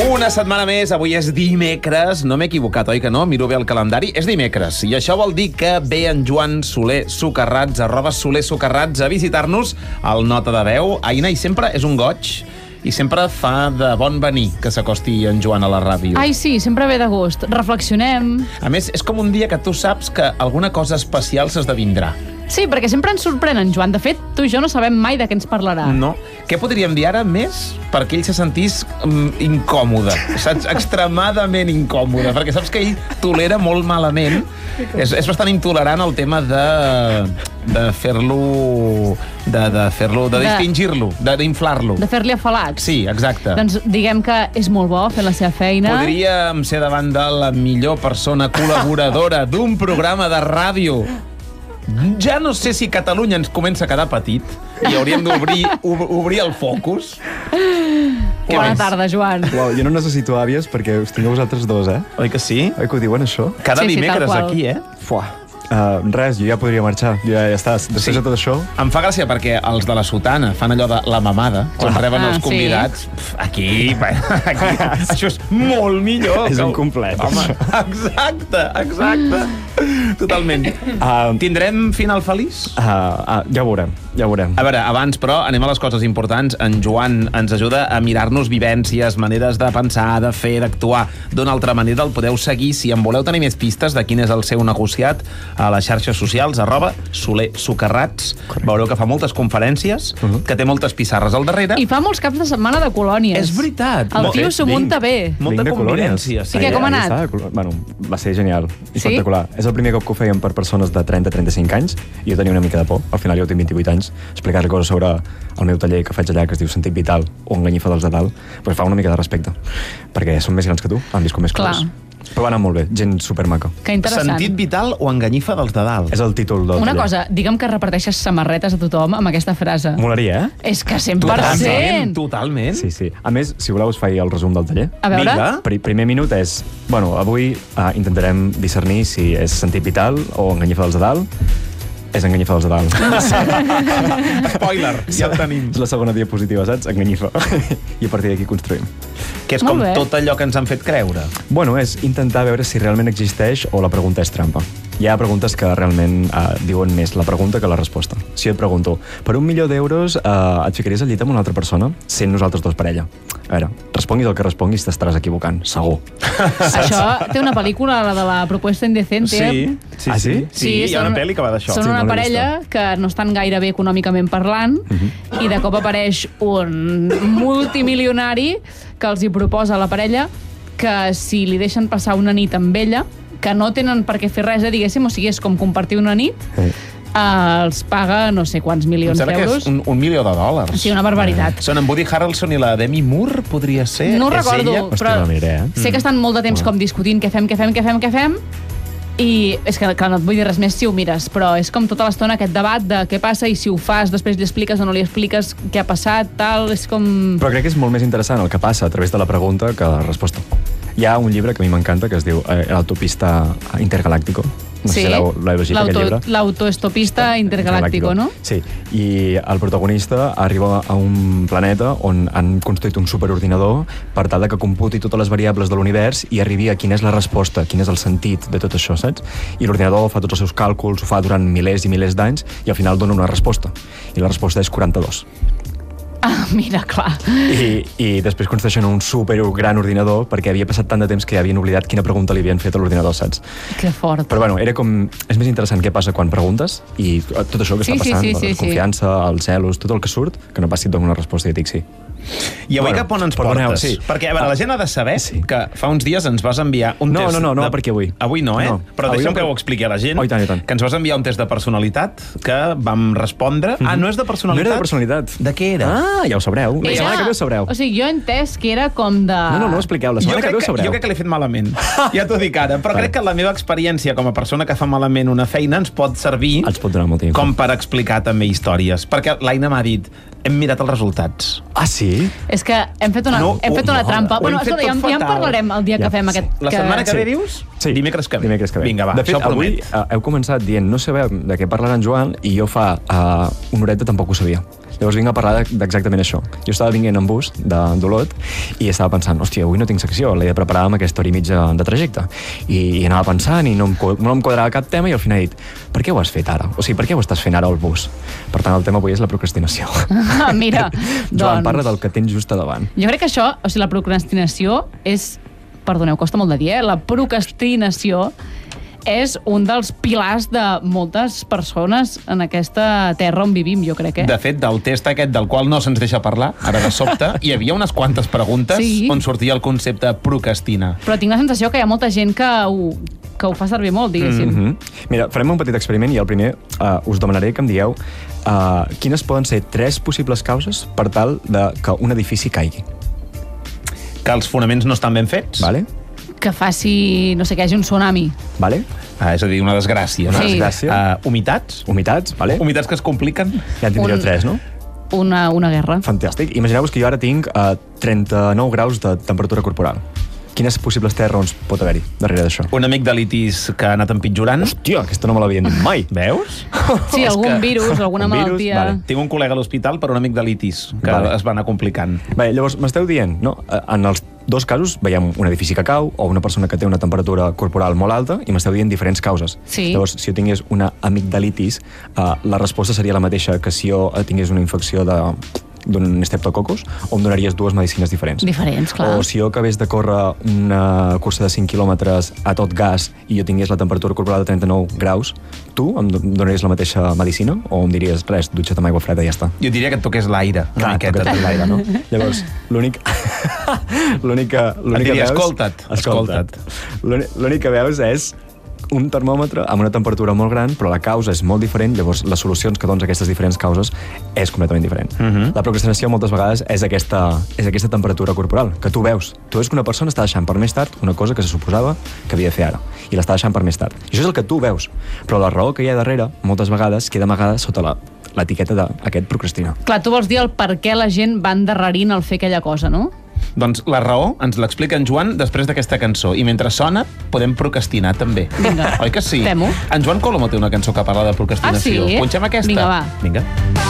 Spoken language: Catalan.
Una setmana més, avui és dimecres, no m'he equivocat, oi que no? Miro bé el calendari, és dimecres, i això vol dir que ve en Joan Soler Socarrats, @SolerSocarrats, a visitar-nos al Nota de Veu. Aina, i sempre és un goig, i sempre fa de bon venir que s'acosti en Joan a la ràdio. Ai, sí, sempre ve de gust. Reflexionem. A més, és com un dia que tu saps que alguna cosa especial s'esdevindrà. Sí, perquè sempre ens sorprèn en Joan. De fet, tu i jo no sabem mai de què ens parlarà. No. Què podríem dir ara més perquè ell se sentís incòmode, saps? Extremadament incòmode, perquè saps que ell tolera molt malament. És bastant intolerant el tema de fer-lo... de distingir-lo, d'inflar-lo. De fer-li afalacs. Sí, exacte. Doncs diguem que és molt bo fer la seva feina. Podríem ser davant de la millor persona col·laboradora d'un programa de ràdio. Ja no sé si Catalunya ens comença a quedar petit i hauríem d'obrir el focus. Bona tarda, Joan. Uau, jo no necessito àvies perquè us tinc a vosaltres dos, eh? Oi que sí? Oi que ho diuen, això? Cada Sí, dimecres tal qual. aquí, Fuà. Res, jo ja podria marxar. Ja està. Després de tot això... Em fa gràcia perquè els de la sotana fan allò de la mamada, quan reben els sí. convidats. Aquí, això és molt millor. És un complet. Home, exacte. Totalment. Tindrem final feliç? Ja ho veurem. A veure, abans, però, anem a les coses importants. En Joan ens ajuda a mirar-nos vivències, maneres de pensar, de fer, d'actuar d'una altra manera. El podeu seguir, si en voleu tenir més pistes de quin és el seu negociat, a les xarxes socials, @SolerSocarrats. Veureu que fa moltes conferències, que té moltes pissarres al darrere. I fa molts caps de setmana de colònies. És veritat. El tio s'ho munta bé. Molta convivència. I què, com ha anat? Bueno, va ser genial. Sí? Espectacular. És el primer cop que ho fèiem per persones de 30-35 anys i jo tenia una mica de por. Al final jo tinc 28 anys. Explicar-li coses sobre el meu taller que faig allà, que es diu Sentit Vital o Enganyifa dels de dalt, doncs fa una mica de respecte. Perquè són més grans que tu, han viscut més coses. Però va anar molt bé, gent supermaca. Que interessant. Sentit Vital o Enganyifa dels de dalt? És el títol del Una taller. cosa, digue'm que reparteixes samarretes a tothom amb aquesta frase. Molaria, eh? És que 100%. Totalment. Sí. A més, si voleu us faig el resum del taller. A veure. Vinga. Primer minut és... Bueno, avui intentarem discernir si és Sentit Vital o Enganyifa dels de dalt. És Enganyifa dels de dalt. Spoiler, ja el tenim. És la segona diapositiva, saps? Enganyifa. I a partir d'aquí construïm. Que és Molt com bé. tot allò que ens han fet creure. Bueno, és intentar veure si realment existeix o la pregunta és trampa. Hi ha preguntes que realment diuen més la pregunta que la resposta. Si jo et pregunto, per $1.000.000 et ficaries al llit amb una altra persona sent nosaltres dos parella? A veure, responguis el que responguis, t'estaràs equivocant, segur. Això té una pel·lícula, la de la propuesta indecente. Sí. Ah, sí? Sí, hi ha una pel·li que va d'això. Són Sí, una no l'he parella que no estan gaire bé econòmicament parlant i de cop apareix un multimilionari que els hi proposa a la parella que si li deixen passar una nit amb ella, que no tenen per què fer res, diguéssim, o sigui, és com compartir una nit, els paga no sé quants Em milions sembla que d'euros. és un milió de dòlars. Sí, una barbaritat. Són en Woody Harrelson i la Demi Moore, podria ser? No ho És recordo, ella? Hòstia, però la miré, eh? sé que estan molt de temps com discutint què fem, i és que no et vull dir res més si ho mires, però és com tota l'estona aquest debat de què passa i si ho fas, després li expliques o no li expliques què ha passat, tal, és com... Però crec que és molt més interessant el que passa a través de la pregunta que la resposta. Hi ha un llibre que a mi m'encanta que es diu L'autopista intergalàctico. No sé si l'heu llegit, aquest llibre. L'autoestopista intergalàctico, no? Sí, i el protagonista arriba a un planeta on han construït un superordinador per tal de que computi totes les variables de l'univers i arribi a quina és la resposta, quin és el sentit de tot això, saps? I l'ordinador fa tots els seus càlculs, ho fa durant milers i milers d'anys i al final dona una resposta. I la resposta és 42. Ah, mira, clar. I després construeixen un supergran ordinador perquè havia passat tant de temps que havien oblidat quina pregunta li havien fet a l'ordinador, saps? Que fort. Però bueno, era com... És més interessant què passa quan preguntes i tot això que està passant, la desconfiança, els celos, tot el que surt, que no passi et dona una resposta i et dic sí. I avui cap on ens portes? Sí. Perquè, a veure, la gent ha de saber que fa uns dies ens vas enviar un test... No, perquè avui. Avui no, eh? No. Però deixa'm que ho expliqui a la gent. Oh, i tant. Que ens vas enviar un test de personalitat que vam respondre... Ah, no és de personalitat? No era de personalitat. De què era? Ah, ja ho sabreu. La setmana que ve ho sabreu. O sigui, jo he entès que era com de... No ho expliqueu, la setmana que ve ho sabreu. Jo crec que l'he fet malament, ja t'ho dic ara, però crec que la meva experiència com a persona que fa malament una feina ens pot servir Ens pot donar molta info. com per explicar també històries. Perquè l'Aina m'ha dit, hem mirat els resultats. Ah, sí? És que hem fet una trampa. Bueno, escolta, ja en parlarem el dia que fem aquest... La setmana que ve dius? Sí. Dimecres que ve. Dimecres que ve. Vinga, va, de fet, això avui promet. heu començat dient no sabeu de què parlarà en Joan i jo fa una horeta tampoc ho sabia. Llavors vinc a parlar d'exactament això. Jo estava vinguent en bus d'Olot i estava pensant, hòstia, avui no tinc secció, l'he de preparar amb aquesta hora i mitja de trajecte. I anava pensant i no em quadrava cap tema i al final he dit, per què ho has fet ara? O sigui, per què ho estàs fent ara al bus? Per tant, el tema avui és la procrastinació. Mira, Joan, parla del que tens just a davant. Jo crec que això, o sigui, la procrastinació és... Perdoneu, costa molt de dir, La procrastinació és un dels pilars de moltes persones en aquesta terra on vivim, jo crec, De fet, del test aquest del qual no se'ns deixa parlar, ara de sobte, hi havia unes quantes preguntes on sortia el concepte procrastina. Però tinc la sensació que hi ha molta gent que ho fa servir molt, diguéssim. Mira, farem un petit experiment i el primer us demanaré que em dieu quines poden ser 3 possibles causes per tal que un edifici caigui. Que els fonaments no estan ben fets. Vale? Que faci, no sé, que hi hagi un tsunami. Vale? És a dir, una desgràcia. Sí. Desgràcia. Humitats. Humitats, vale? Humitats que es compliquen. Ja en tindríeu 3, no? Una guerra. Fantàstic. Imagineu-vos que jo ara tinc 39 graus de temperatura corporal. Quines possibles 3 raons pot haver-hi darrere d'això? Un amigdalitis que ha anat empitjorant. Hòstia, aquesta no me l'havien dit mai. Veus? Sí, algun virus, alguna malaltia. Vale. Tinc un col·lega a l'hospital per un amigdalitis que es va anar complicant. Bé, llavors m'esteu dient, no? En els 2 casos veiem un edifici que cau o una persona que té una temperatura corporal molt alta i m'esteu dient diferents causes. Sí. Llavors, si jo tingués una amigdalitis, la resposta seria la mateixa que si jo tingués una infecció d'un streptococcus, o em donaries 2 medicines diferents. Diferents, clar. O si jo acabés de córrer una cursa de 5 quilòmetres a tot gas i jo tingués la temperatura corporal de 39 graus, tu em donaries la mateixa medicina o em diries, res, dutxa't amb aigua freda i ja està? Jo diria que et toqués l'aire, una miqueta. Toca't l'aire, no? Llavors, l'únic que diria, veus... escolta't. L'únic que veus és un termòmetre amb una temperatura molt gran, però la causa és molt diferent, llavors les solucions que dones a aquestes diferents causes és completament diferent. La procrastinació moltes vegades és aquesta temperatura corporal, que tu veus. Tu veus que una persona està deixant per més tard una cosa que se suposava que havia de fer ara, i l'està deixant per més tard. I això és el que tu veus, però la raó que hi ha darrere, moltes vegades, queda amagada sota l'etiqueta d'aquest procrastinar. Clar, tu vols dir el per què la gent va endarrerint el fer aquella cosa, no? Doncs la raó ens l'explica en Joan després d'aquesta cançó. I mentre sona, podem procrastinar també. Vinga. Oi que sí? Fem-ho. En Joan Colomo té una cançó que parla de procrastinació. Ah, sí? Punxem aquesta? Vinga, va. Vinga.